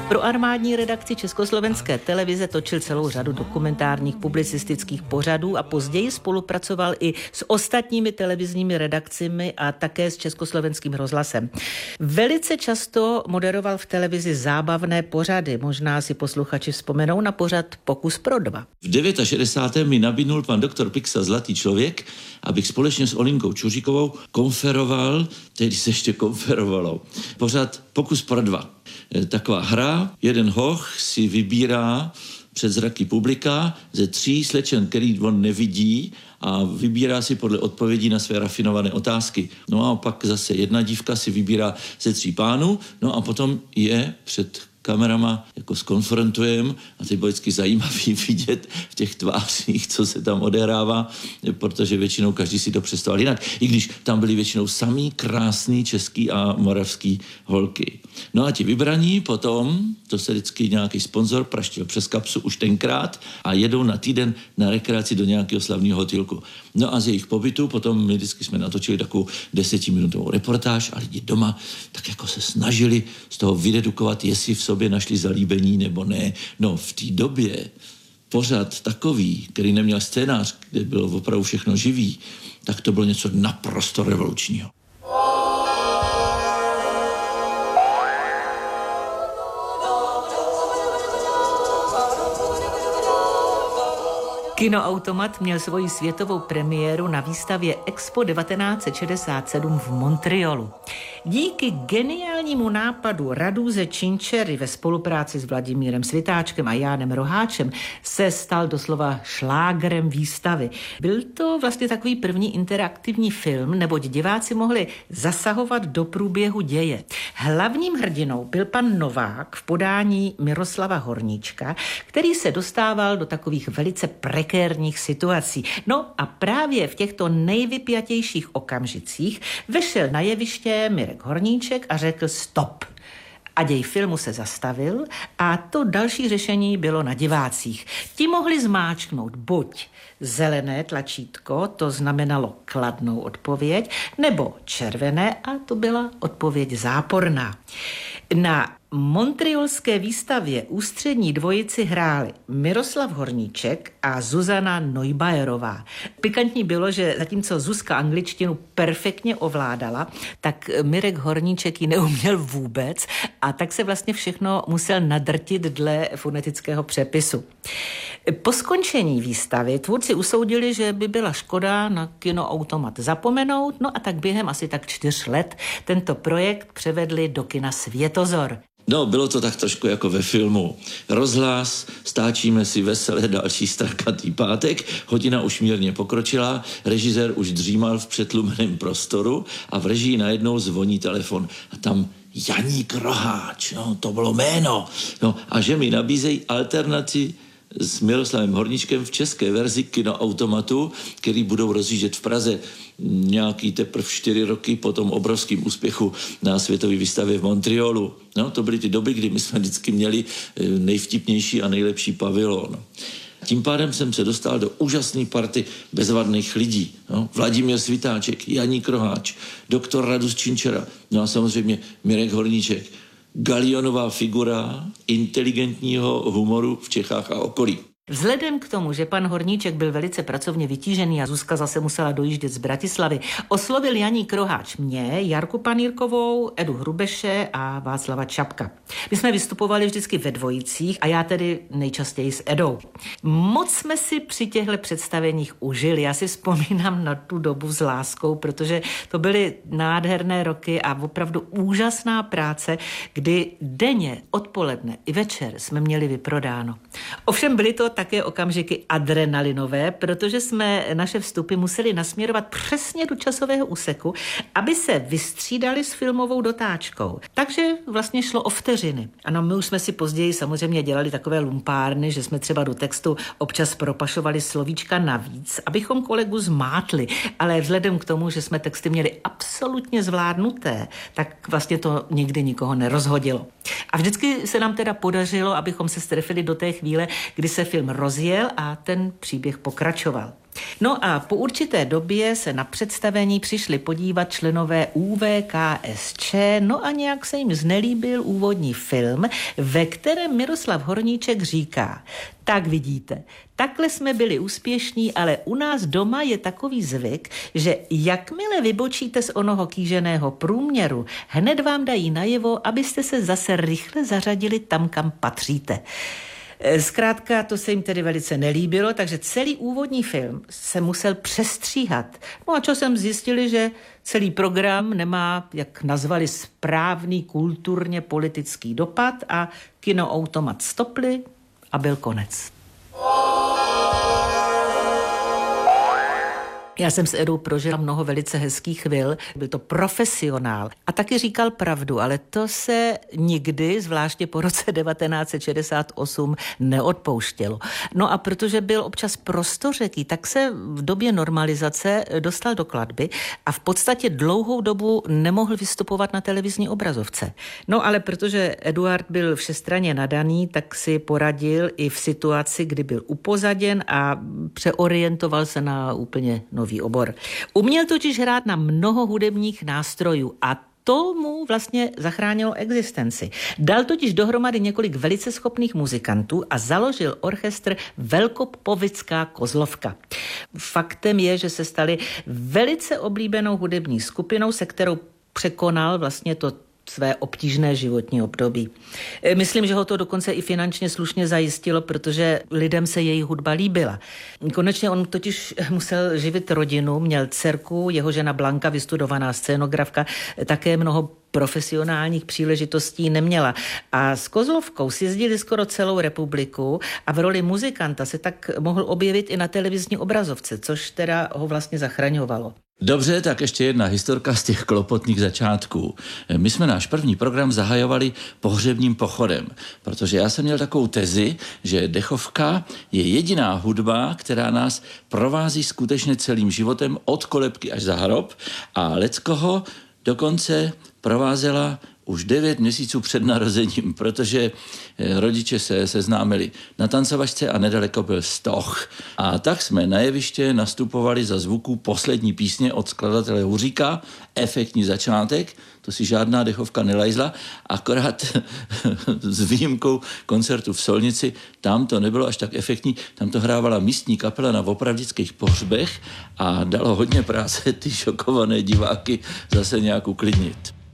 Pro armádní redakci Československé televize točil celou řadu dokumentárních publicistických pořadů a později spolupracoval i s ostatními televizními redakcemi a také s Československým rozhlasem. Velice často moderoval v televizi zábavné pořady. Možná si posluchači vzpomenou na pořad Pokus pro dva. V 69. mi nabídnul pan doktor Pixa Zlatý člověk, abych společně s Olinkou Čuříkovou konferoval, tehdy se ještě konferovalo, pořad Pokus pro dva. Taková hra, jeden hoch si vybírá před zraky publika ze 3 slečen, který on nevidí, a vybírá si podle odpovědí na své rafinované otázky. No a pak zase jedna dívka si vybírá ze 3 pánů, no a potom je před kamerama jako skonfrontujeme a to je vždycky zajímavý vidět v těch tvářích, co se tam odehrává, protože většinou každý si to představoval jinak, i když tam byli většinou samý krásný český a moravský holky. No a ti vybraní potom, to se vždycky nějaký sponzor praštil přes kapsu už tenkrát a jedou na týden na rekreaci do nějakého slavného hotýlku. No a z jejich pobytu potom my vždycky jsme natočili takovou 10minutovou reportáž a lidi doma tak jako se snažili z toho vydedukovat, jestli v sobě našli zalíbení nebo ne. No v té době pořad takový, který neměl scénář, kde bylo opravdu všechno živý, tak to bylo něco naprosto revolučního. Kinoautomat měl svoji světovou premiéru na výstavě Expo 1967 v Montrealu. Díky geniálnímu nápadu Radúze Činčery ve spolupráci s Vladimírem Svitáčkem a Jánem Roháčem se stal doslova šlágrem výstavy. Byl to vlastně takový první interaktivní film, neboť diváci mohli zasahovat do průběhu děje. Hlavním hrdinou byl pan Novák v podání Miroslava Horníčka, který se dostával do takových velice prekérních situací. No a právě v těchto nejvypjatějších okamžicích vešel na jeviště Mirek Horníček a řekl stop. A děj filmu se zastavil a to další řešení bylo na divácích. Ti mohli zmáčknout buď zelené tlačítko, to znamenalo kladnou odpověď, nebo červené a to byla odpověď záporná. Na montrealské výstavě ústřední dvojici hráli Miroslav Horníček a Zuzana Neubayerová. Pikantní bylo, že zatímco Zuzka angličtinu perfektně ovládala, tak Mirek Horníček ji neuměl vůbec a tak se vlastně všechno musel nadrtit dle fonetického přepisu. Po skončení výstavy tvůrci usoudili, že by byla škoda na Kinoautomat zapomenout, no a tak během asi tak 4 let tento projekt převedli do kina Světozor. No, bylo to tak trošku jako ve filmu. Rozhlas, stáčíme si veselé další strakatý pátek, hodina už mírně pokročila, režisér už dřímal v přetlumeném prostoru a v režii najednou zvoní telefon. A tam Janík Roháč, no, to bylo jméno. No, a že mi nabízejí alternaci s Miroslavem Horníčkem v české verzi Kinoautomatu, který budou rozjíždět v Praze nějaký teprve 4 roky po tom obrovském úspěchu na světové výstavě v Montrealu. No, to byly ty doby, kdy my jsme vždycky měli nejvtipnější a nejlepší pavilon. Tím pádem jsem se dostal do úžasné party bezvadných lidí. No, Vladimír Svitáček, Janík Roháč, doktor Radus Činčera, no a samozřejmě Mirek Horníček. Galionová figura inteligentního humoru v Čechách a okolí. Vzhledem k tomu, že pan Horníček byl velice pracovně vytížený a Zuzka zase musela dojíždět z Bratislavy, oslovil Janík Roháč mě, Jarku Panýrkovou, Edu Hrubeše a Václava Čapka. My jsme vystupovali vždycky ve dvojicích a já tedy nejčastěji s Edou. Moc jsme si při těchto představeních užili. Já si vzpomínám na tu dobu s láskou, protože to byly nádherné roky a opravdu úžasná práce, kdy denně, odpoledne i večer jsme měli vyprodáno. Ovšem byly to také okamžiky adrenalinové, protože jsme naše vstupy museli nasměrovat přesně do časového úseku, aby se vystřídali s filmovou dotáčkou. Takže vlastně šlo o vteřiny. Ano, my už jsme si později samozřejmě dělali takové lumpárny, že jsme třeba do textu občas propašovali slovíčka navíc, abychom kolegu zmátli, ale vzhledem k tomu, že jsme texty měli absolutně zvládnuté, tak vlastně to nikdy nikoho nerozhodilo. A vždycky se nám teda podařilo, abychom se strefili do té chvíle, kdy se film rozjel a ten příběh pokračoval. No a po určité době se na představení přišli podívat členové ÚVKSČ, no a nějak se jim znelíbil úvodní film, ve kterém Miroslav Horníček říká: tak vidíte, takhle jsme byli úspěšní, ale u nás doma je takový zvyk, že jakmile vybočíte z onoho kýženého průměru, hned vám dají najevo, abyste se zase rychle zařadili tam, kam patříte. Zkrátka to se jim tedy velice nelíbilo, takže celý úvodní film se musel přestříhat. No a časem zjistili, že celý program nemá, jak nazvali, správný kulturně politický dopad a kinoautomat stopli a byl konec. Já jsem s Edou prožila mnoho velice hezkých chvil, byl to profesionál a taky říkal pravdu, ale to se nikdy, zvláště po roce 1968, neodpouštělo. No a protože byl občas prostořeký, tak se v době normalizace dostal do klatby a v podstatě dlouhou dobu nemohl vystupovat na televizní obrazovce. No ale protože Eduard byl všestranně nadaný, tak si poradil i v situaci, kdy byl upozaděn a přeorientoval se na úplně nový obor. Uměl totiž hrát na mnoho hudebních nástrojů a to mu vlastně zachránilo existenci. Dal totiž dohromady několik velice schopných muzikantů a založil orchestr Velkopovická Kozlovka. Faktem je, že se stali velice oblíbenou hudební skupinou, se kterou překonal vlastně to své obtížné životní období. Myslím, že ho to dokonce i finančně slušně zajistilo, protože lidem se její hudba líbila. Konečně on totiž musel živit rodinu, měl dcerku, jeho žena Blanka, vystudovaná scénografka, také mnoho profesionálních příležitostí neměla. A s Kozlovkou si jezdili skoro celou republiku a v roli muzikanta se tak mohl objevit i na televizní obrazovce, což teda ho vlastně zachraňovalo. Dobře, tak ještě jedna historka z těch klopotných začátků. My jsme náš první program zahajovali pohřebním pochodem, protože já jsem měl takovou tezi, že dechovka je jediná hudba, která nás provází skutečně celým životem od kolebky až za hrob a leckoho dokonce provázela už 9 měsíců před narozením, protože rodiče se seznámili na tancovačce a nedaleko byl stoch. A tak jsme na jeviště nastupovali za zvuků poslední písně od skladatele Huříka, efektní začátek, to si žádná dechovka nelajzla, akorát s výjimkou koncertu v Solnici, tam to nebylo až tak efektní, tam to hrávala místní kapela na opravdických pohřbech a dalo hodně práce ty šokované diváky zase nějak uklidnit.